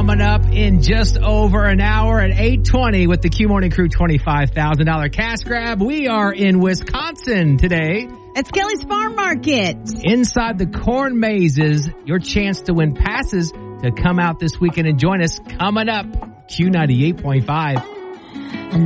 coming up in just over an hour at 8:20 with the Q Morning Crew $25,000 cash grab. We are in Wisconsin today. It's Kelly's Farm Market. Inside the corn mazes, your chance to win passes to come out this weekend and join us coming up. Q 98.5.